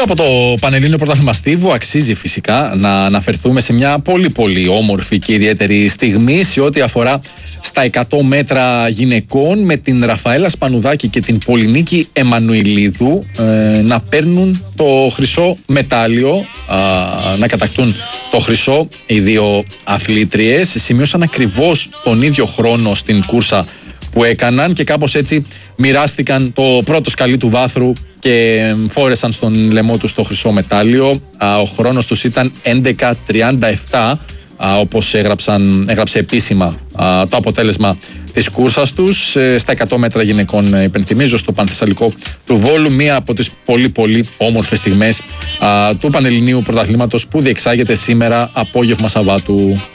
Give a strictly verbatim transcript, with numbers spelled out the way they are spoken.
Άλλο από το Πανελλήνιο Πρωτάθλημα Στίβου αξίζει φυσικά να αναφερθούμε σε μια πολύ πολύ όμορφη και ιδιαίτερη στιγμή σε ό,τι αφορά στα εκατό μέτρα γυναικών, με την Ραφαέλα Σπανουδάκη και την Πολυνίκη Εμμανουηλίδου ε, να παίρνουν το χρυσό μετάλλιο, ε, να κατακτούν το χρυσό οι δύο αθλήτριες. Σημείωσαν ακριβώς τον ίδιο χρόνο στην κούρσα που έκαναν και κάπως έτσι μοιράστηκαν το πρώτο σκαλί του βάθρου και φόρεσαν στον λαιμό τους το χρυσό μετάλλιο. Ο χρόνος τους ήταν έντεκα τριάντα επτά, όπως έγραψαν, έγραψε επίσημα το αποτέλεσμα της κούρσας τους στα εκατό μέτρα γυναικών, υπενθυμίζω, στο Πανθεσσαλικό του Βόλου, μία από τις πολύ πολύ όμορφες στιγμές του Πανελληνίου Πρωταθλήματος που διεξάγεται σήμερα απόγευμα Σαββάτου.